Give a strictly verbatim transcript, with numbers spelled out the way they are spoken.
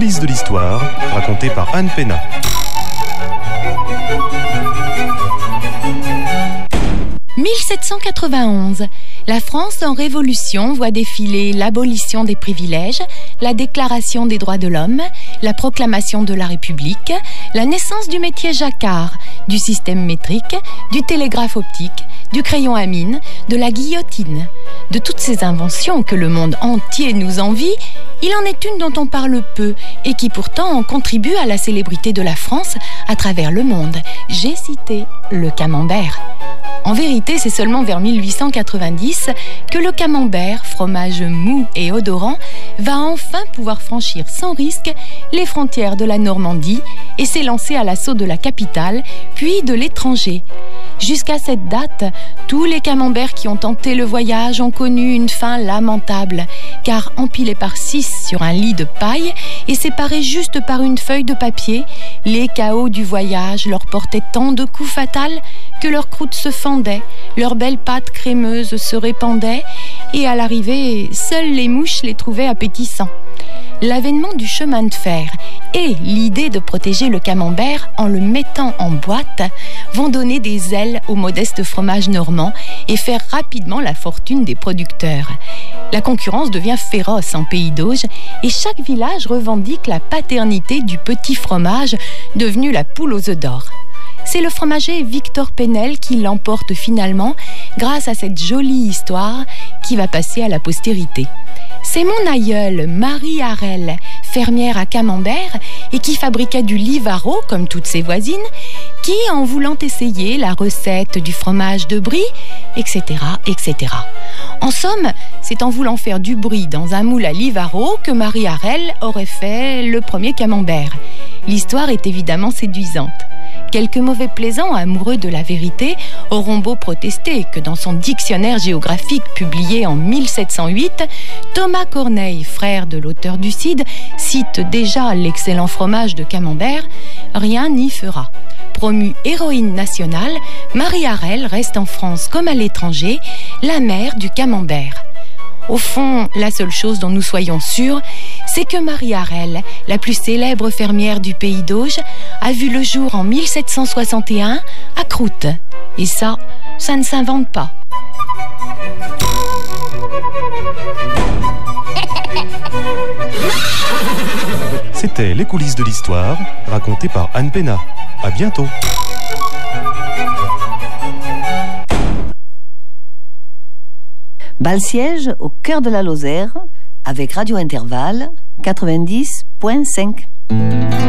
coulisses de l'histoire, racontées par Anne Pénat. mille sept cent quatre-vingt-onze. La France en révolution voit défiler l'abolition des privilèges, la déclaration des droits de l'homme, la proclamation de la République, la naissance du métier jacquard, du système métrique, du télégraphe optique, du crayon à mine, de la guillotine. De toutes ces inventions que le monde entier nous envie, il en est une dont on parle peu et qui pourtant contribue à la célébrité de la France à travers le monde. J'ai cité le camembert. En vérité, c'est seulement vers mille huit cent quatre-vingt-dix que le camembert, fromage mou et odorant, va enfin pouvoir franchir sans risque les frontières de la Normandie et s'élancer à l'assaut de la capitale, puis de l'étranger. Jusqu'à cette date, tous les camemberts qui ont tenté le voyage ont connu une fin lamentable, car empilés par six sur un lit de paille et séparés juste par une feuille de papier, les cahots du voyage leur portaient tant de coups fatals que leurs croûtes se fendaient, leurs belles pâtes crémeuses se répandaient, et à l'arrivée, seules les mouches les trouvaient appétissants. L'avènement du chemin de fer et l'idée de protéger le camembert en le mettant en boîte vont donner des ailes au modeste fromage normand et faire rapidement la fortune des producteurs. La concurrence devient féroce en Pays d'Auge et chaque village revendique la paternité du petit fromage devenu la poule aux œufs d'or. C'est le fromager Victor Penel qui l'emporte finalement grâce à cette jolie histoire qui va passer à la postérité. C'est mon aïeule, Marie Harel, fermière à Camembert et qui fabriquait du Livaro comme toutes ses voisines, qui, en voulant essayer la recette du fromage de brie, et cetera, et cetera. En somme, c'est en voulant faire du brie dans un moule à Livaro que Marie Harel aurait fait le premier camembert. L'histoire est évidemment séduisante. Quelques mauvais plaisants amoureux de la vérité auront beau protester que dans son dictionnaire géographique publié en mille sept cent huit, Thomas Corneille, frère de l'auteur du Cid, cite déjà l'excellent fromage de Camembert, rien n'y fera. Promue héroïne nationale, Marie Harel reste en France comme à l'étranger, la mère du Camembert. Au fond, la seule chose dont nous soyons sûrs, c'est que Marie Harel, la plus célèbre fermière du Pays d'Auge, a vu le jour en mille sept cent soixante et un à Croûte. Et ça, ça ne s'invente pas. C'était Les coulisses de l'histoire, racontées par Anne Pénat. À bientôt. Bal-Siège au cœur de la Lozère avec Radio Intervalle quatre-vingt-dix point cinq.